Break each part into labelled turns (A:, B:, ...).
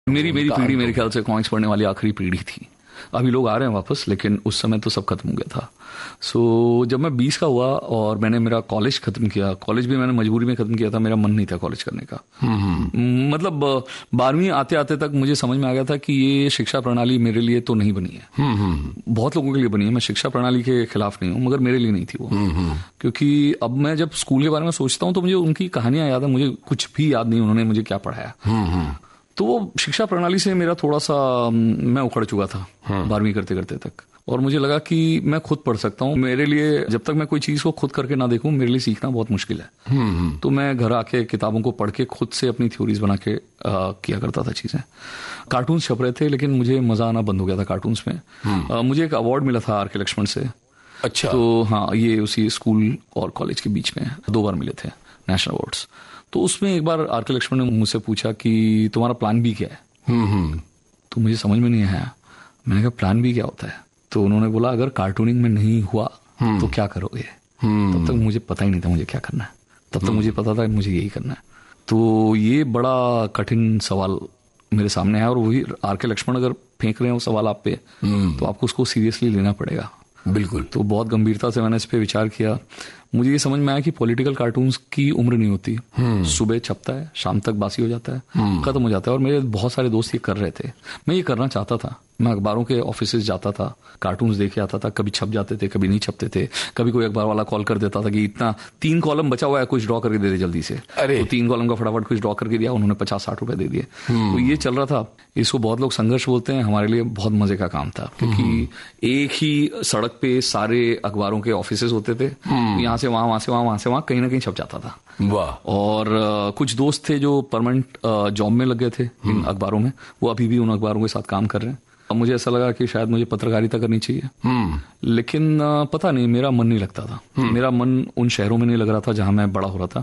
A: मेरी पीढ़ी मेरे ख्याल से कॉमिक्स पढ़ने वाली आखिरी पीढ़ी थी। अभी लोग आ रहे हैं वापस, लेकिन उस समय तो सब खत्म हो गया था। जब मैं 20 का हुआ और मैंने मेरा कॉलेज खत्म किया, कॉलेज भी मैंने मजबूरी में खत्म किया था, मेरा मन नहीं था कॉलेज करने का। मतलब 12वीं आते आते तक मुझे समझ में आ गया था कि ये शिक्षा प्रणाली मेरे लिए तो नहीं बनी है। बहुत लोगों के लिए बनी है, मैं शिक्षा प्रणाली के खिलाफ नहीं हूँ, मगर मेरे लिए नहीं थी वो। क्योंकि अब मैं जब स्कूल के बारे में सोचता हूँ तो मुझे उनकी कहानियां याद है, मुझे कुछ भी याद नहीं उन्होंने मुझे क्या पढ़ाया। तो वो शिक्षा प्रणाली से मेरा थोड़ा सा मैं उखड़ चुका था 12वीं करते करते तक। और मुझे लगा कि मैं खुद पढ़ सकता हूँ। मेरे लिए जब तक मैं कोई चीज को खुद करके ना देखूं, मेरे लिए सीखना बहुत मुश्किल है। तो मैं घर आके किताबों को पढ़ के खुद से अपनी थ्योरीज बना के किया करता था चीजें। कार्टून्स छप रहे थे, लेकिन मुझे मजा आना बंद हो गया था कार्टून्स में। मुझे एक अवार्ड मिला था आर के लक्ष्मण से।
B: अच्छा।
A: तो हाँ, ये उसी स्कूल और कॉलेज के बीच में 2 बार मिले थे नेशनल अवार्ड्स। तो उसमें एक बार आर के लक्ष्मण ने मुझसे पूछा कि तुम्हारा प्लान बी क्या है। तो मुझे समझ में नहीं आया। मैंने कहा प्लान बी क्या होता है? तो उन्होंने बोला अगर कार्टूनिंग में नहीं हुआ तो क्या करोगे। तब तक मुझे पता ही नहीं था मुझे क्या करना है। तब तक मुझे पता था मुझे यही करना है। तो ये बड़ा कठिन सवाल मेरे सामने है, और वही आर के लक्ष्मण अगर फेंक रहे हैं वो सवाल आप पे, तो आपको उसको सीरियसली लेना पड़ेगा।
B: बिल्कुल।
A: तो बहुत गंभीरता से मैंने इस पे विचार किया। मुझे ये समझ में आया कि पॉलिटिकल कार्टून्स की उम्र नहीं होती। सुबह छपता है, शाम तक बासी हो जाता है, खत्म हो जाता है। और मेरे बहुत सारे दोस्त ये कर रहे थे, मैं ये करना चाहता था। मैं अखबारों के ऑफिसेज जाता था, कार्टून्स देखे आता था। कभी छप जाते थे, कभी नहीं छपते थे। कभी कोई अखबार वाला कॉल कर देता था कि इतना 3 कॉलम बचा हुआ है, कुछ ड्रॉ करके दे दे जल्दी से। तो 3 कॉलम का फटाफट कुछ ड्रॉ करके दिया, उन्होंने 50-60 रुपए दे दिए। तो ये चल रहा था। इसको बहुत लोग संघर्ष बोलते हैं, हमारे लिए बहुत मजे का काम था। क्योंकि एक ही सड़क पे सारे अखबारों के ऑफिसेज होते थे, यहाँ से वहां, वहां से वहां, वहां से वहां, कहीं ना कहीं छप जाता था।
B: वाह।
A: और कुछ दोस्त थे जो परमानेंट जॉब में लग गए थे इन अखबारों में, वो अभी भी उन अखबारों के साथ काम कर रहे हैं। मुझे ऐसा लगा कि शायद मुझे पत्रकारिता करनी चाहिए। लेकिन पता नहीं, मेरा मन नहीं लगता था। मेरा मन उन शहरों में नहीं लग रहा था जहां मैं बड़ा हो रहा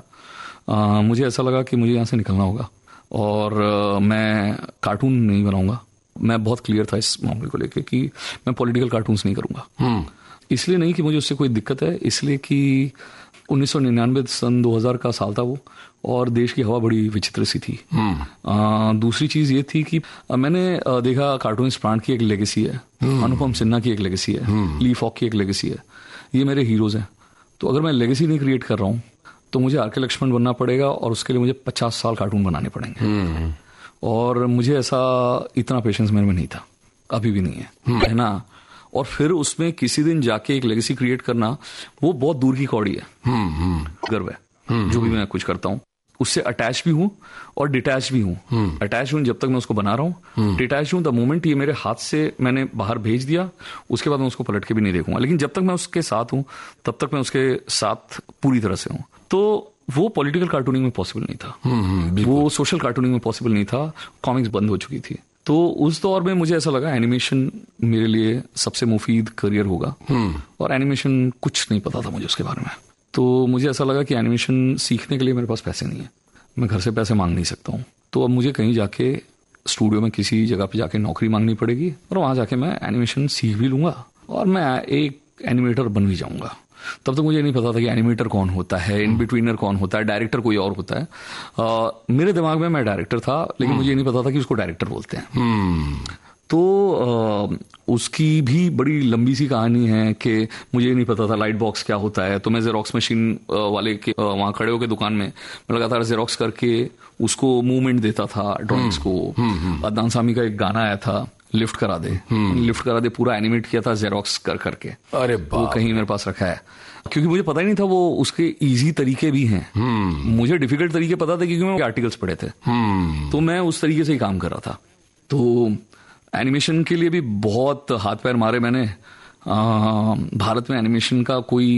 A: था। मुझे ऐसा लगा कि मुझे यहाँ से निकलना होगा और मैं कार्टून नहीं बनाऊंगा। मैं बहुत क्लियर था इस मामले को लेकर कि मैं पॉलिटिकल कार्टून्स नहीं करूंगा। इसलिए नहीं कि मुझे उससे कोई दिक्कत है, इसलिए कि 1999 सन 2000 का साल था वो, और देश की हवा बड़ी विचित्र सी थी। दूसरी चीज ये थी कि मैंने देखा कार्टूनिस्ट प्राण की एक लेगेसी है, अनुपम सिन्हा की एक लेगेसी है, ली फॉक की एक लेगेसी है। ये मेरे हीरोज हैं। तो अगर मैं लेगेसी नहीं क्रिएट कर रहा हूँ तो मुझे आर के लक्ष्मण बनना पड़ेगा, और उसके लिए मुझे 50 साल कार्टून बनाने पड़ेंगे। और मुझे ऐसा इतना पेशेंस मेरे में नहीं था, अभी भी नहीं है ना। और फिर उसमें किसी दिन जाके एक लेगेसी क्रिएट करना, वो बहुत दूर की कौड़ी है। गर्व है जो भी मैं कुछ करता हूँ, उससे अटैच भी हूं और डिटैच भी हूं। अटैच हूं जब तक मैं उसको बना रहा हूं, डिटैच हूं द मोमेंट ये मेरे हाथ से मैंने बाहर भेज दिया, उसके बाद मैं उसको पलट के भी नहीं देखूंगा। लेकिन जब तक मैं उसके साथ हूं तब तक मैं उसके साथ पूरी तरह से हूं। तो वो पॉलिटिकल कार्टूनिंग में पॉसिबल नहीं था, वो सोशल कार्टूनिंग में पॉसिबल नहीं था। कॉमिक्स बंद हो चुकी थी। तो उस दौर में मुझे ऐसा लगा एनिमेशन मेरे लिए सबसे मुफीद करियर होगा। और एनिमेशन कुछ नहीं पता था मुझे उसके बारे में। तो मुझे ऐसा लगा कि एनिमेशन सीखने के लिए मेरे पास पैसे नहीं है, मैं घर से पैसे मांग नहीं सकता हूँ। तो अब मुझे कहीं जाके स्टूडियो में किसी जगह पे जाके नौकरी मांगनी पड़ेगी, और वहां जाके मैं एनिमेशन सीख भी लूंगा और मैं एक एनिमेटर बन भी जाऊंगा। तब तक मुझे नहीं पता था कि एनिमेटर कौन होता है, इन बिटवीनर कौन होता है, डायरेक्टर कोई और होता है। मेरे दिमाग में मैं डायरेक्टर था, लेकिन मुझे नहीं पता था कि उसको डायरेक्टर बोलते हैं। तो उसकी भी बड़ी लंबी सी कहानी है कि मुझे नहीं पता था लाइट बॉक्स क्या होता है। तो मैं जेरोक्स मशीन वाले के वहां खड़े होकर दुकान में मैं लगातार जेरोक्स करके उसको मूवमेंट देता था ड्रॉइंग्स को। अदनान सामी का एक गाना आया था, लिफ्ट करा दे, लिफ्ट करा दे, पूरा एनिमेट किया था जेरोक्स कर करके।
B: अरे
A: वो कहीं मेरे पास रखा है, क्योंकि मुझे पता ही नहीं था वो उसके इजी तरीके भी हैं। मुझे डिफिकल्ट तरीके पता था क्योंकि मैं आर्टिकल्स पढ़े थे। तो मैं उस तरीके से ही काम कर रहा था। तो एनिमेशन के लिए भी बहुत हाथ पैर मारे मैंने। भारत में एनिमेशन का कोई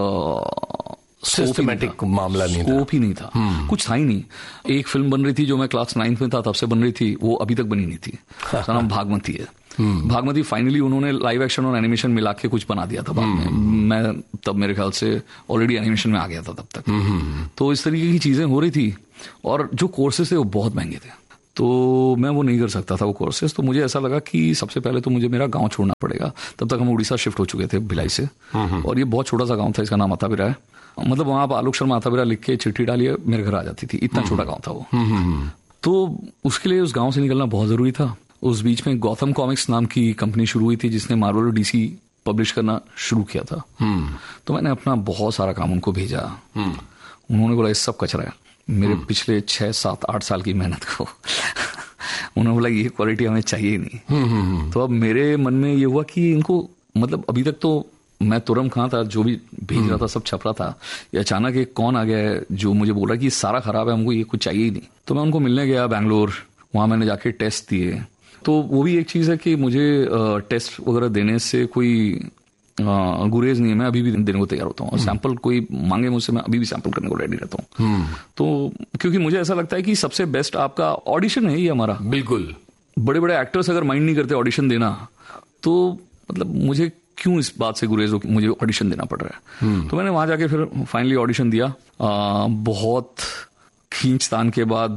B: सिस्टमैटिक मामला नहीं था,
A: स्कोप ही नहीं था, कुछ था ही नहीं। एक फिल्म बन रही थी जो मैं क्लास 9 में था तब से बन रही थी, वो अभी तक बनी नहीं थी। उसका नाम भागमती है। भागमती फाइनली उन्होंने लाइव एक्शन और एनिमेशन मिला के कुछ बना दिया था बाद में। मैं तब मेरे ख्याल से ऑलरेडी एनिमेशन में आ गया था तब तक। तो इस तरीके की चीजें हो रही थी, और जो कोर्सेज थे वो बहुत महंगे थे, तो मैं वो नहीं कर सकता था वो कोर्सेज। तो मुझे ऐसा लगा कि सबसे पहले तो मुझे मेरा गांव छोड़ना पड़ेगा। तब तक हम उड़ीसा शिफ्ट हो चुके थे, भिलाई से, और ये बहुत छोटा सा गांव था, इसका नाम अताबिरा है। मतलब वहां आप आलोक शर्मा अताबिरा लिख के चिट्ठी डालिए, मेरे घर आ जाती थी, इतना छोटा गांव था वो। तो उसके लिए उस गांव से निकलना बहुत जरूरी था। उस बीच में गौतम कॉमिक्स नाम की कंपनी शुरू हुई थी जिसने मार्वल और डीसी पब्लिश करना शुरू किया था। तो मैंने अपना बहुत सारा काम उनको भेजा। उन्होंने बोला ये सब कचरा है, मेरे पिछले 6, 7, 8 साल की मेहनत को उन्होंने बोला ये क्वालिटी हमें चाहिए नहीं। तो अब मेरे मन में ये हुआ कि इनको मतलब अभी तक तो मैं तुरम खां था, जो भी भेज रहा था सब छप रहा था, ये अचानक एक कौन आ गया है जो मुझे बोल रहा है कि सारा खराब है, हमको ये कुछ चाहिए ही नहीं। तो मैं उनको मिलने गया बैंगलोर, वहां मैंने जाके टेस्ट दिए। तो वो भी एक चीज है कि मुझे टेस्ट वगैरह देने से कोई गुरेज नहीं है, मैं अभी भी देने को तैयार होता हूँ। और सैंपल कोई मांगे मुझसे, मैं अभी भी सैंपल करने को रेडी रहता हूँ। तो क्योंकि मुझे ऐसा लगता है कि सबसे बेस्ट आपका ऑडिशन है ही हमारा।
B: बिल्कुल।
A: बड़े बड़े एक्टर्स अगर माइंड नहीं करते ऑडिशन देना, तो मतलब मुझे क्यों इस बात से गुरेज हो कि मुझे ऑडिशन देना पड़ रहा है। तो मैंने वहां जाके फिर फाइनली ऑडिशन दिया। बहुत खींचतान के बाद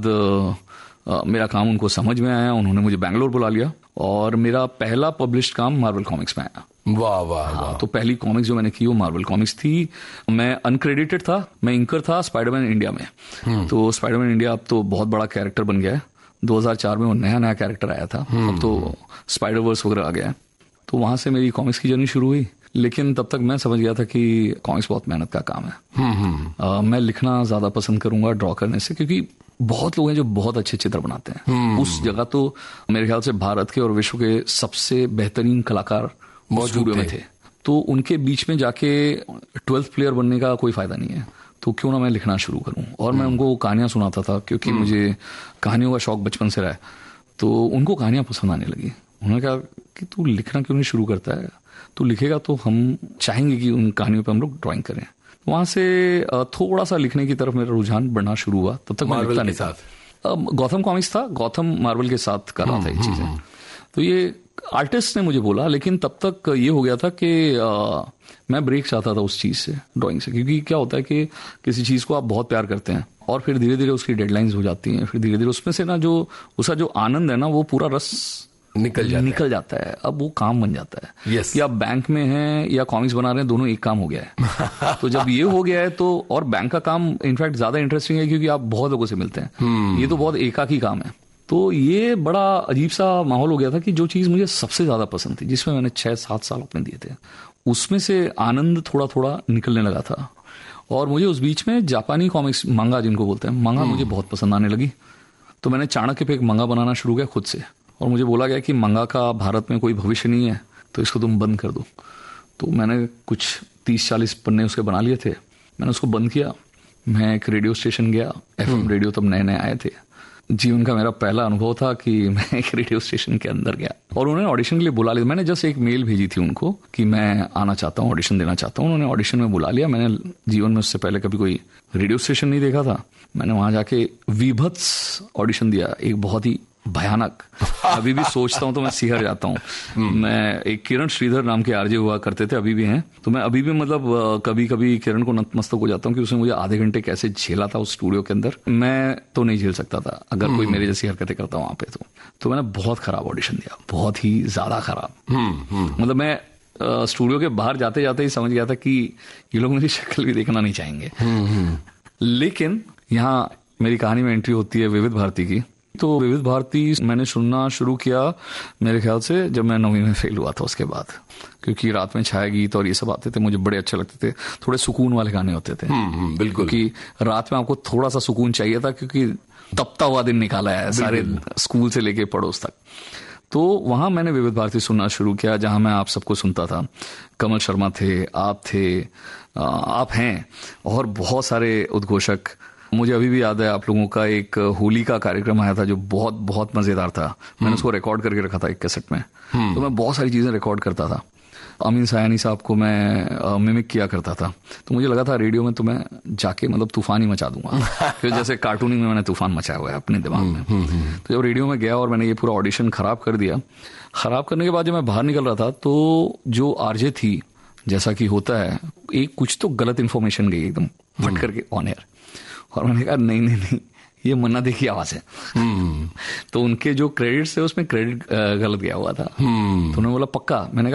A: मेरा काम उनको समझ में आया, उन्होंने मुझे बैंगलोर बुला लिया और मेरा पहला पब्लिश्ड काम मार्वल कॉमिक्स में आया।
B: वाह वाह वाह।
A: तो पहली कॉमिक्स जो मैंने की वो मार्वल कॉमिक्स थी। मैं अनक्रेडिटेड था, मैं इंकर था स्पाइडरमैन इंडिया में। तो स्पाइडरमैन इंडिया अब तो बहुत बड़ा कैरेक्टर बन गया है। 2004 में वो नया कैरेक्टर आया था, अब तो स्पाइडर वर्स वगैरह आ गया है। तो वहां से मेरी कॉमिक्स की जर्नी शुरू हुई। लेकिन तब तक मैं समझ गया था कि कॉमिक्स बहुत मेहनत का काम है। मैं लिखना ज्यादा पसंद करूंगा ड्रॉ करने से, क्योंकि बहुत लोग हैं जो बहुत अच्छे चित्र बनाते हैं। उस जगह तो मेरे ख्याल से भारत के और विश्व के सबसे बेहतरीन कलाकार स्टूडियो में थे। तो उनके बीच में जाके 12th प्लेयर बनने का कोई फायदा नहीं है। तो क्यों ना मैं लिखना शुरू करूं। और मैं उनको कहानियां सुनाता था, क्योंकि मुझे कहानियों का शौक बचपन से रहा है। तो उनको कहानियां पसंद आने लगी। उन्होंने कहा कि तू लिखना क्यों नहीं शुरू करता है, तू लिखेगा तो हम चाहेंगे कि उन कहानियों पर हम लोग ड्राइंग करें। वहां से थोड़ा सा लिखने की तरफ मेरा रुझान बढ़ना शुरू हुआ। तब तक मैं लिखता नहीं था। गौतम कॉमिक्स था, गौतम मार्वल के साथ कर रहा था ये चीजें। तो ये आर्टिस्ट ने मुझे बोला, लेकिन तब तक ये हो गया था कि मैं ब्रेक चाहता था उस चीज से, ड्राइंग से। क्योंकि क्या होता है कि किसी चीज को आप बहुत प्यार करते हैं और फिर धीरे धीरे उसकी डेडलाइंस हो जाती हैं, फिर धीरे धीरे उसमें से ना जो उसका जो आनंद है ना, वो पूरा रस निकल जाता है। अब वो काम बन जाता है।
B: yes.
A: कि आप बैंक में हैं या कॉमिक्स बना रहे हैं, दोनों एक काम हो गया है। तो जब ये हो गया है तो, और बैंक का काम इनफैक्ट ज्यादा इंटरेस्टिंग है क्योंकि आप बहुत लोगों से मिलते हैं। ये तो बहुत एकाकी काम है। तो ये बड़ा अजीब सा माहौल हो गया था कि जो चीज मुझे सबसे ज्यादा पसंद थी, जिसमें मैंने 6-7 साल अपने दिए थे, उसमें से आनंद थोड़ा थोड़ा निकलने लगा था। और मुझे उस बीच में जापानी कॉमिक्स, मंगा जिनको बोलते हैं, मंगा मुझे बहुत पसंद आने लगी। तो मैंने चाणक्य पे एक मंगा बनाना शुरू किया खुद से। और मुझे बोला गया कि मंगा का भारत में कोई भविष्य नहीं है, तो इसको तुम बंद कर दो। तो मैंने कुछ 30-40 पन्ने उसके बना लिए थे, मैंने उसको बंद किया। मैं एक रेडियो स्टेशन गया, FM रेडियो तब नए नए आए थे। जीवन का मेरा पहला अनुभव था कि मैं एक रेडियो स्टेशन के अंदर गया और उन्होंने ऑडिशन के लिए बुला लिया। मैंने जस्ट एक मेल भेजी थी उनको कि मैं आना चाहता हूँ, ऑडिशन देना चाहता हूँ। उन्होंने ऑडिशन में बुला लिया। मैंने जीवन में उससे पहले कभी कोई रेडियो स्टेशन नहीं देखा था। मैंने वहां जाके विभत्स ऑडिशन दिया, एक बहुत ही भयानक। अभी भी सोचता हूं तो मैं सिहर जाता हूं। मैं एक किरण श्रीधर नाम के आरजे हुआ करते थे, अभी भी हैं। तो मैं अभी भी मतलब कभी कभी किरण को नतमस्तक हो जाता हूं कि उसने मुझे आधे घंटे कैसे झेला था उस स्टूडियो के अंदर। मैं तो नहीं झेल सकता था अगर कोई मेरे जैसी हरकतें करता वहां पे। तो मैंने बहुत खराब ऑडिशन दिया, बहुत ही ज्यादा खराब। मतलब मैं स्टूडियो के बाहर जाते जाते ही समझ गया था कि ये लोग मेरी शक्ल भी देखना नहीं चाहेंगे। लेकिन यहाँ मेरी कहानी में एंट्री होती है विविध भारती की। तो विविध भारती मैंने सुनना शुरू किया मेरे ख्याल से जब मैं 9वीं में फेल हुआ था उसके बाद, क्योंकि रात में छाया गीत और ये सब आते थे, मुझे बड़े अच्छे लगते थे। थोड़े सुकून वाले गाने होते थे।
B: बिल्कुल।
A: क्योंकि रात में आपको थोड़ा सा सुकून चाहिए था, क्योंकि तपता हुआ दिन निकाला है सारे स्कूल से लेके पड़ोस तक। तो वहां मैंने विविध भारती सुनना शुरू किया, जहां मैं आप सबको सुनता था। कमल शर्मा थे, आप थे, आप हैं, और बहुत सारे उद्घोषक। मुझे अभी भी याद है आप लोगों का एक होली का कार्यक्रम आया था जो बहुत बहुत मजेदार था। मैंने उसको रिकॉर्ड करके रखा था एक कैसेट में। तो मैं बहुत सारी चीजें रिकॉर्ड करता था। अमीन सायानी साहब को मैं मिमिक किया करता था। तो मुझे लगा था रेडियो में तो मैं जाके मतलब तूफान ही मचा दूंगा। फिर जैसे कार्टूनिंग में मैंने तूफान मचाया हुआ है अपने दिमाग में। तो जब रेडियो में गया और मैंने ये पूरा ऑडिशन खराब कर दिया, खराब करने के बाद जब मैं बाहर निकल रहा था तो जो आरजे थी, जैसा कि होता है, एक कुछ तो गलत इन्फॉर्मेशन गई एकदम फट करके ऑन एयर। और मैंने कहा नहीं ये मन्ना दे की आवाज है। तो उनके जो क्रेडिट्स थे उसमें क्रेडिट गलत गया हुआ था। तो उन्होंने बोला पक्का? मैंने कहा